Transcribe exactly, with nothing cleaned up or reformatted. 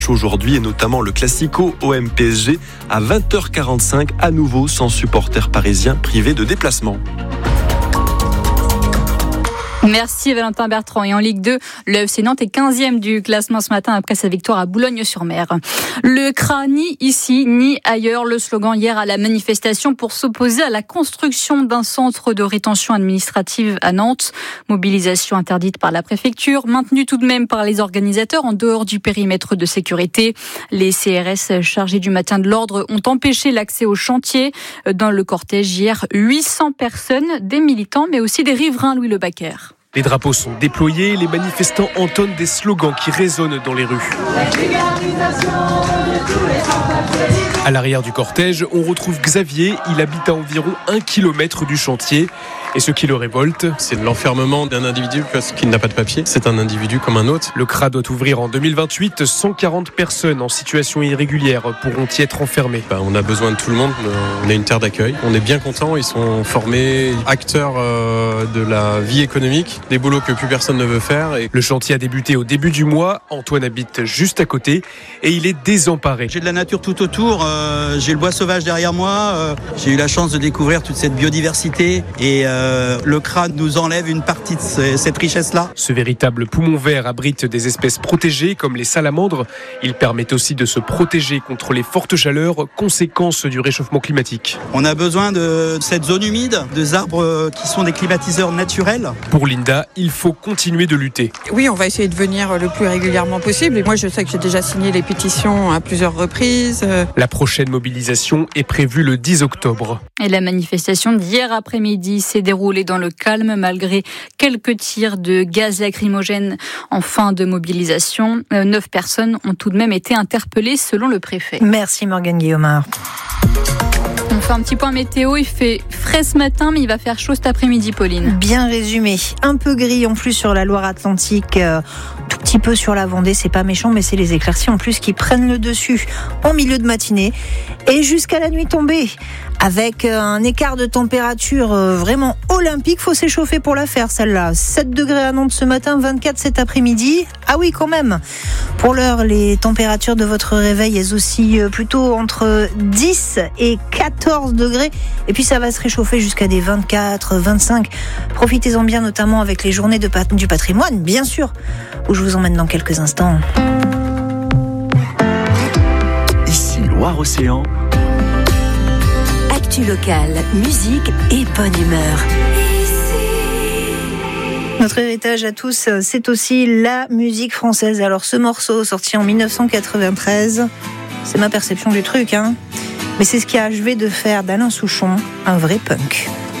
Aujourd'hui et notamment le Classico O M P S G à vingt heures quarante-cinq, à nouveau sans supporters parisiens privés de déplacement. Merci Valentin Bertrand. Et en Ligue deux, le F C Nantes est quinzième du classement ce matin après sa victoire à Boulogne-sur-Mer. Le C R A ni ici ni ailleurs, le slogan hier à la manifestation pour s'opposer à la construction d'un centre de rétention administrative à Nantes. Mobilisation interdite par la préfecture, maintenue tout de même par les organisateurs en dehors du périmètre de sécurité. Les C R S chargés du maintien de l'ordre ont empêché l'accès au chantier. Dans le cortège hier, huit cents personnes, des militants mais aussi des riverains, Louis Le Baquer. Les drapeaux sont déployés, les manifestants entonnent des slogans qui résonnent dans les rues. À l'arrière du cortège, on retrouve Xavier. Il habite à environ un kilomètre du chantier. Et ce qui le révolte, c'est l'enfermement d'un individu parce qu'il n'a pas de papier. C'est un individu comme un autre. Le C R A doit ouvrir en deux mille vingt-huit. cent quarante personnes en situation irrégulière pourront y être enfermées. Bah, on a besoin de tout le monde. On est une terre d'accueil. On est bien contents. Ils sont formés acteurs euh, de la vie économique, des boulots que plus personne ne veut faire. Et... Le chantier a débuté au début du mois. Antoine habite juste à côté et il est désemparé. J'ai de la nature tout autour. Euh, j'ai le bois sauvage derrière moi. Euh, j'ai eu la chance de découvrir toute cette biodiversité et euh, Euh, le C R A nous enlève une partie de ce, cette richesse-là. Ce véritable poumon vert abrite des espèces protégées comme les salamandres. Il permet aussi de se protéger contre les fortes chaleurs, conséquences du réchauffement climatique. On a besoin de cette zone humide, des arbres qui sont des climatiseurs naturels. Pour Linda, il faut continuer de lutter. Oui, on va essayer de venir le plus régulièrement possible. Et moi, je sais que j'ai déjà signé les pétitions à plusieurs reprises. La prochaine mobilisation est prévue le dix octobre. Et la manifestation d'hier après-midi s'est déroulée dans le calme malgré quelques tirs de gaz lacrymogène en fin de mobilisation. Neuf personnes ont tout de même été interpellées selon le préfet. Merci Morgane Guillaumard. On fait un petit point météo, il fait frais ce matin mais il va faire chaud cet après-midi, Pauline. Bien résumé, un peu gris en plus sur la Loire-Atlantique, euh, tout petit peu sur la Vendée, c'est pas méchant mais c'est les éclaircies en plus qui prennent le dessus en milieu de matinée et jusqu'à la nuit tombée. Avec un écart de température vraiment olympique, faut s'échauffer pour la faire celle-là. sept degrés à Nantes ce matin, vingt-quatre cet après-midi. Ah oui, quand même. Pour l'heure, les températures de votre réveil, elles oscillent plutôt entre dix et quatorze degrés. Et puis ça va se réchauffer jusqu'à des vingt-quatre, vingt-cinq. Profitez-en bien, notamment avec les journées de pat- du patrimoine, bien sûr, où je vous emmène dans quelques instants. Ici Loire-Océan. Actu locale, musique et bonne humeur. Notre héritage à tous, c'est aussi la musique française. Alors ce morceau, sorti en dix-neuf cent quatre-vingt-treize, c'est ma perception du truc, hein. Mais c'est ce qui a achevé de faire d'Alain Souchon un vrai punk.